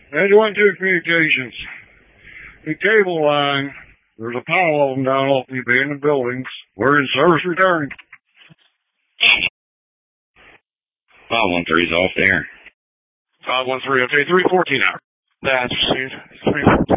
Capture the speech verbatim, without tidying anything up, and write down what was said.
ninety-one two Communications. The cable line, there's a pile of them down off the abandoned buildings. We're in service return. five one three's off there. five one three, okay, three fourteen hour. That's received. three fourteen.